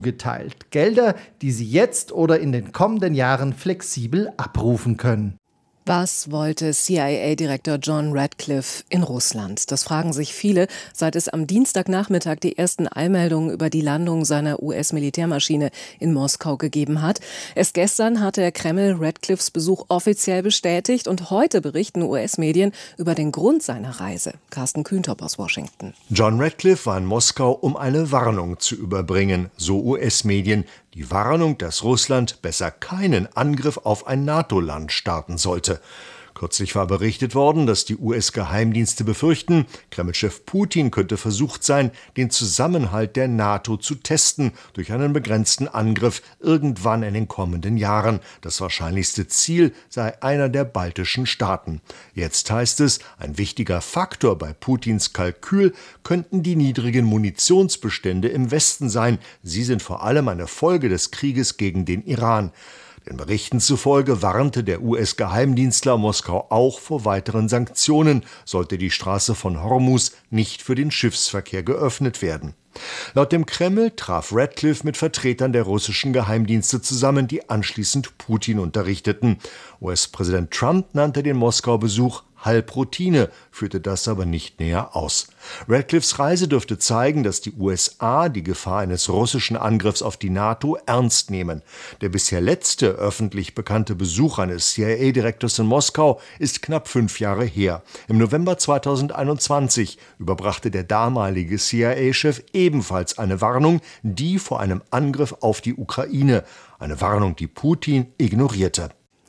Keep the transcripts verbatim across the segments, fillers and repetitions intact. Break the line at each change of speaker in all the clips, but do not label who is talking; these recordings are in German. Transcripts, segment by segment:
geteilt. Gelder, die sie jetzt oder in den kommenden Jahren flexibel abrufen können.
Was wollte C I A-Direktor John Ratcliffe in Russland? Das fragen sich viele, seit es am Dienstagnachmittag die ersten Eilmeldungen über die Landung seiner U S-Militärmaschine in Moskau gegeben hat. Erst gestern hatte der Kreml Ratcliffes Besuch offiziell bestätigt und heute berichten U S-Medien über den Grund seiner Reise. Carsten Kühntop aus Washington.
John Ratcliffe war in Moskau, um eine Warnung zu überbringen, so U S-Medien. Die Warnung, dass Russland besser keinen Angriff auf ein NATO-Land starten sollte. Kürzlich war berichtet worden, dass die U S-Geheimdienste befürchten, Kremlchef Putin könnte versucht sein, den Zusammenhalt der NATO zu testen durch einen begrenzten Angriff irgendwann in den kommenden Jahren. Das wahrscheinlichste Ziel sei einer der baltischen Staaten. Jetzt heißt es, ein wichtiger Faktor bei Putins Kalkül könnten die niedrigen Munitionsbestände im Westen sein. Sie sind vor allem eine Folge des Krieges gegen den Iran. Den Berichten zufolge warnte der U S-Geheimdienstler Moskau auch vor weiteren Sanktionen, sollte die Straße von Hormuz nicht für den Schiffsverkehr geöffnet werden. Laut dem Kreml traf Ratcliffe mit Vertretern der russischen Geheimdienste zusammen, die anschließend Putin unterrichteten. U S-Präsident Trump nannte den Moskau-Besuch Halbroutine, führte das aber nicht näher aus. Ratcliffes Reise dürfte zeigen, dass die U S A die Gefahr eines russischen Angriffs auf die NATO ernst nehmen. Der bisher letzte öffentlich bekannte Besuch eines C I A-Direktors in Moskau ist knapp fünf Jahre her. Im November zweitausendeinundzwanzig überbrachte der damalige C I A-Chef ebenfalls eine Warnung, die vor einem Angriff auf die Ukraine. Eine Warnung, die Putin ignorierte.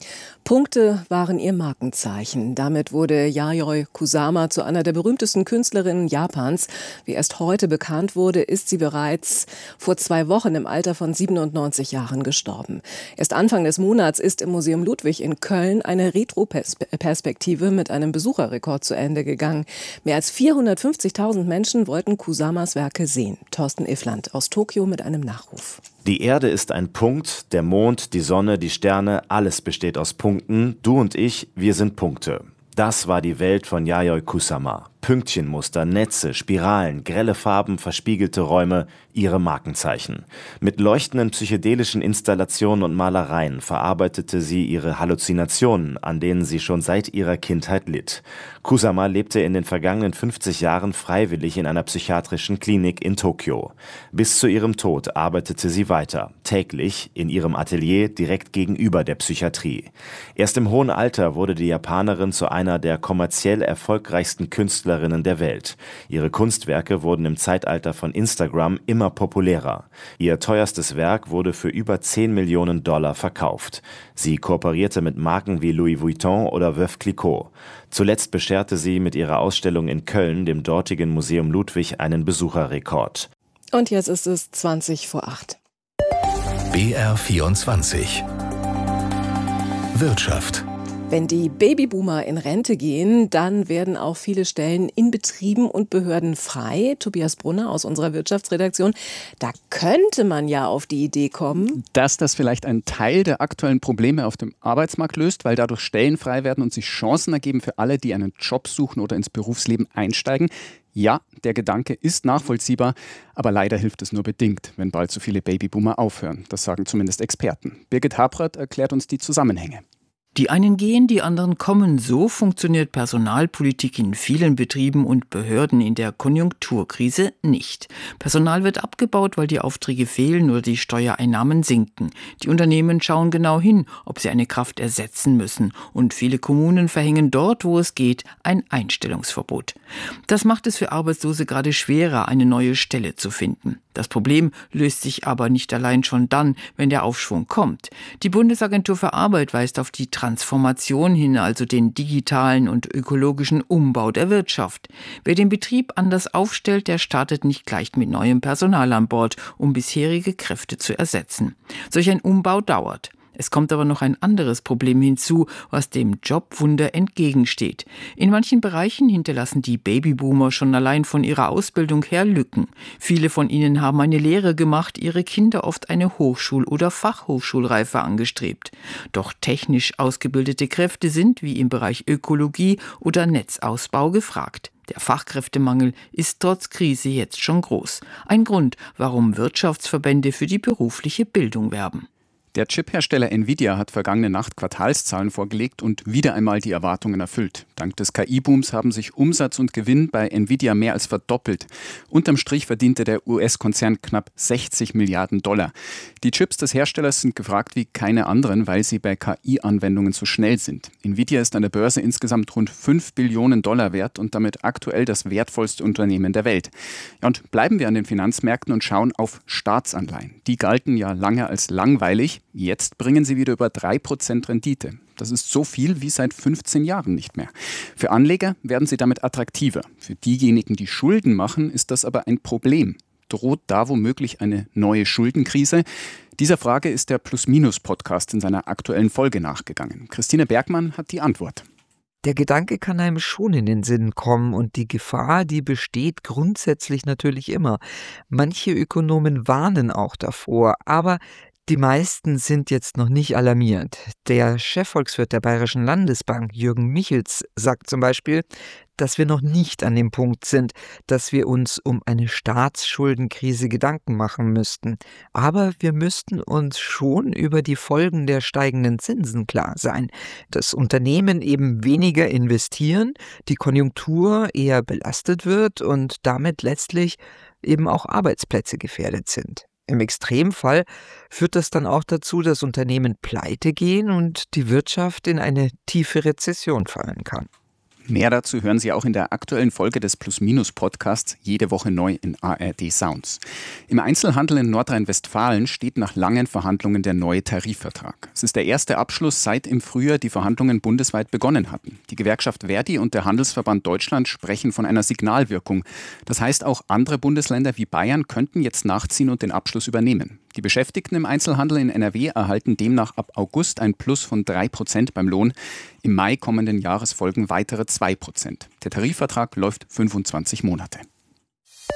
Punkte waren ihr Markenzeichen. Damit wurde Yayoi Kusama zu einer der berühmtesten Künstlerinnen Japans. Wie erst heute bekannt wurde, ist sie bereits vor zwei Wochen im Alter von siebenundneunzig Jahren gestorben. Erst Anfang des Monats ist im Museum Ludwig in Köln eine Retroperspektive mit einem Besucherrekord zu Ende gegangen. Mehr als vierhundertfünfzigtausend Menschen wollten Kusamas Werke sehen. Thorsten Iffland aus Tokio mit einem Nachruf.
Die Erde ist ein Punkt, der Mond, die Sonne, die Sterne, alles besteht aus Punkten. Du und ich, wir sind Punkte. Das war die Welt von Yayoi Kusama. Pünktchenmuster, Netze, Spiralen, grelle Farben, verspiegelte Räume, ihre Markenzeichen. Mit leuchtenden psychedelischen Installationen und Malereien verarbeitete sie ihre Halluzinationen, an denen sie schon seit ihrer Kindheit litt. Kusama lebte in den vergangenen fünfzig Jahren freiwillig in einer psychiatrischen Klinik in Tokio. Bis zu ihrem Tod arbeitete sie weiter, täglich in ihrem Atelier direkt gegenüber der Psychiatrie. Erst im hohen Alter wurde die Japanerin zu einer der kommerziell erfolgreichsten Künstlerinnen der Welt. Ihre Kunstwerke wurden im Zeitalter von Instagram immer populärer. Ihr teuerstes Werk wurde für über zehn Millionen Dollar verkauft. Sie kooperierte mit Marken wie Louis Vuitton oder Veuve Clicquot. Zuletzt bescherte sie mit ihrer Ausstellung in Köln dem dortigen Museum Ludwig einen Besucherrekord.
Und jetzt ist es zwanzig vor acht.
B R vierundzwanzig Wirtschaft.
Wenn die Babyboomer in Rente gehen, dann werden auch viele Stellen in Betrieben und Behörden frei. Tobias Brunner aus unserer Wirtschaftsredaktion. Da könnte man ja auf die Idee kommen,
dass das vielleicht einen Teil der aktuellen Probleme auf dem Arbeitsmarkt löst, weil dadurch Stellen frei werden und sich Chancen ergeben für alle, die einen Job suchen oder ins Berufsleben einsteigen. Ja, der Gedanke ist nachvollziehbar, aber leider hilft es nur bedingt, wenn bald so viele Babyboomer aufhören. Das sagen zumindest Experten. Birgit Habrath erklärt uns die Zusammenhänge.
Die einen gehen, die anderen kommen. So funktioniert Personalpolitik in vielen Betrieben und Behörden in der Konjunkturkrise nicht. Personal wird abgebaut, weil die Aufträge fehlen oder die Steuereinnahmen sinken. Die Unternehmen schauen genau hin, ob sie eine Kraft ersetzen müssen. Und viele Kommunen verhängen dort, wo es geht, ein Einstellungsverbot. Das macht es für Arbeitslose gerade schwerer, eine neue Stelle zu finden. Das Problem löst sich aber nicht allein schon dann, wenn der Aufschwung kommt. Die Bundesagentur für Arbeit weist auf die Transformation hin, also den digitalen und ökologischen Umbau der Wirtschaft. Wer den Betrieb anders aufstellt, der startet nicht gleich mit neuem Personal an Bord, um bisherige Kräfte zu ersetzen. Solch ein Umbau dauert. Es kommt aber noch ein anderes Problem hinzu, was dem Jobwunder entgegensteht. In manchen Bereichen hinterlassen die Babyboomer schon allein von ihrer Ausbildung her Lücken. Viele von ihnen haben eine Lehre gemacht, ihre Kinder oft eine Hochschul- oder Fachhochschulreife angestrebt. Doch technisch ausgebildete Kräfte sind, wie im Bereich Ökologie oder Netzausbau, gefragt. Der Fachkräftemangel ist trotz Krise jetzt schon groß. Ein Grund, warum Wirtschaftsverbände für die berufliche Bildung werben.
Der Chiphersteller Nvidia hat vergangene Nacht Quartalszahlen vorgelegt und wieder einmal die Erwartungen erfüllt. Dank des K I-Booms haben sich Umsatz und Gewinn bei Nvidia mehr als verdoppelt. Unterm Strich verdiente der U S-Konzern knapp sechzig Milliarden Dollar. Die Chips des Herstellers sind gefragt wie keine anderen, weil sie bei K I-Anwendungen so schnell sind. Nvidia ist an der Börse insgesamt rund fünf Billionen Dollar wert und damit aktuell das wertvollste Unternehmen der Welt. Ja, und bleiben wir an den Finanzmärkten und schauen auf Staatsanleihen. Die galten ja lange als langweilig. Jetzt bringen sie wieder über drei Prozent Rendite. Das ist so viel wie seit fünfzehn Jahren nicht mehr. Für Anleger werden sie damit attraktiver. Für diejenigen, die Schulden machen, ist das aber ein Problem. Droht da womöglich eine neue Schuldenkrise? Dieser Frage ist der Plus-Minus-Podcast in seiner aktuellen Folge nachgegangen. Christine Bergmann hat die Antwort.
Der Gedanke kann einem schon in den Sinn kommen und die Gefahr, die besteht grundsätzlich natürlich immer. Manche Ökonomen warnen auch davor, aber die meisten sind jetzt noch nicht alarmiert. Der Chefvolkswirt der Bayerischen Landesbank, Jürgen Michels, sagt zum Beispiel, dass wir noch nicht an dem Punkt sind, dass wir uns um eine Staatsschuldenkrise Gedanken machen müssten. Aber wir müssten uns schon über die Folgen der steigenden Zinsen klar sein. Dass Unternehmen eben weniger investieren, die Konjunktur eher belastet wird und damit letztlich eben auch Arbeitsplätze gefährdet sind. Im Extremfall führt das dann auch dazu, dass Unternehmen pleite gehen und die Wirtschaft in eine tiefe Rezession fallen kann.
Mehr dazu hören Sie auch in der aktuellen Folge des Plus-Minus-Podcasts jede Woche neu in A R D Sounds. Im Einzelhandel in Nordrhein-Westfalen steht nach langen Verhandlungen der neue Tarifvertrag. Es ist der erste Abschluss, seit im Frühjahr die Verhandlungen bundesweit begonnen hatten. Die Gewerkschaft Verdi und der Handelsverband Deutschland sprechen von einer Signalwirkung. Das heißt, auch andere Bundesländer wie Bayern könnten jetzt nachziehen und den Abschluss übernehmen. Die Beschäftigten im Einzelhandel in N R W erhalten demnach ab August ein Plus von drei Prozent beim Lohn. Im Mai kommenden Jahres folgen weitere zwei Prozent. Der Tarifvertrag läuft fünfundzwanzig Monate.